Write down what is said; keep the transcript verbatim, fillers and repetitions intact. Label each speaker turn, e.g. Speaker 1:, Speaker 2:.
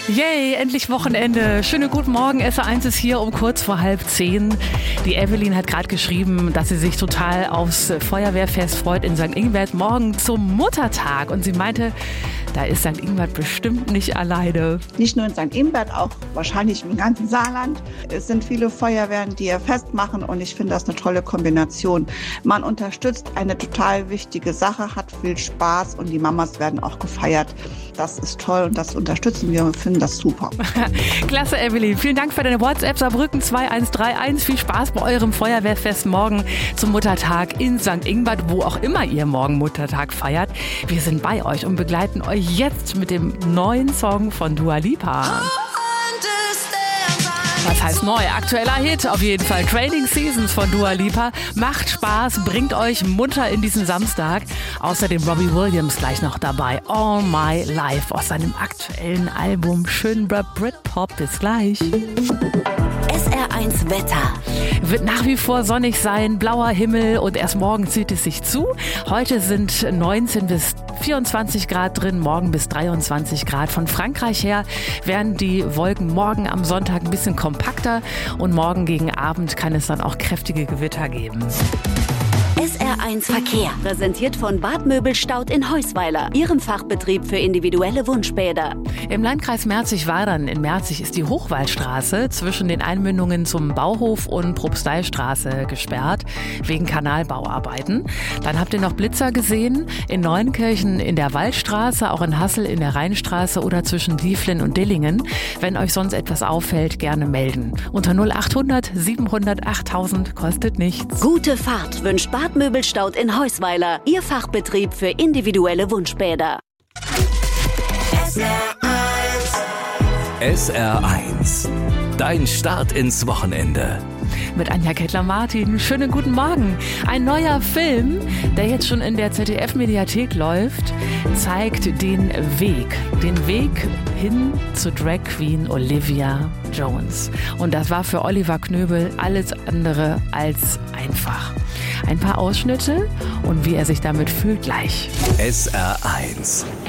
Speaker 1: Yay, endlich Wochenende. Schönen guten Morgen. S R eins ist hier um kurz vor halb zehn. Die Evelyn hat gerade geschrieben, dass sie sich total aufs Feuerwehrfest freut in Sankt Ingbert morgen zum Muttertag. Und sie meinte, da ist Sankt Ingbert bestimmt nicht alleine.
Speaker 2: Nicht nur in Sankt Ingbert, auch wahrscheinlich im ganzen Saarland. Es sind viele Feuerwehren, die ihr Fest machen und ich finde das eine tolle Kombination. Man unterstützt eine total wichtige Sache, hat viel Spaß und die Mamas werden auch gefeiert. Das ist toll und das unterstützen wir und finden das super.
Speaker 1: Klasse, Evelyn. Vielen Dank für deine WhatsApp. Saarbrücken zwei eins drei eins. Viel Spaß bei eurem Feuerwehrfest morgen zum Muttertag in Sankt Ingbert, wo auch immer ihr morgen Muttertag feiert. Wir sind bei euch und begleiten euch jetzt mit dem neuen Song von Dua Lipa. Was heißt neu? Aktueller Hit auf jeden Fall. Training Seasons von Dua Lipa. Macht Spaß, bringt euch munter in diesen Samstag. Außerdem Robbie Williams gleich noch dabei. All My Life aus seinem aktuellen Album Schönber Britpop. Bis gleich.
Speaker 3: S R eins Wetter.
Speaker 1: Wird nach wie vor sonnig sein, blauer Himmel und erst morgen zieht es sich zu. Heute sind neunzehn bis vierundzwanzig Grad drin, morgen bis dreiundzwanzig Grad. Von Frankreich her werden die Wolken morgen am Sonntag ein bisschen kompakter und morgen gegen Abend kann es dann auch kräftige Gewitter geben.
Speaker 3: S R eins Verkehr, präsentiert von Bad Möbelstaud in Heusweiler, Ihrem Fachbetrieb für individuelle Wunschbäder.
Speaker 1: Im Landkreis Merzig-Wadern in Merzig ist die Hochwaldstraße zwischen den Einmündungen zum Bauhof und Propsteistraße gesperrt, wegen Kanalbauarbeiten. Dann habt ihr noch Blitzer gesehen in Neunkirchen in der Waldstraße, auch in Hassel in der Rheinstraße oder zwischen Dieflen und Dillingen. Wenn euch sonst etwas auffällt, gerne melden. Unter null achthundert siebenhundert achttausend kostet nichts.
Speaker 3: Gute Fahrt wünscht Bad Möbelstaud in Heusweiler, Ihr Fachbetrieb für individuelle Wunschbäder.
Speaker 4: S R eins. Dein Start ins Wochenende.
Speaker 1: Mit Anja Kettler-Martin. Schönen guten Morgen. Ein neuer Film, der jetzt schon in der Z D F-Mediathek läuft, zeigt den Weg. Den Weg hin zu Drag Queen Olivia Jones. Und das war für Oliver Knöbel alles andere als einfach. Ein paar Ausschnitte und wie er sich damit fühlt gleich.
Speaker 4: S R eins.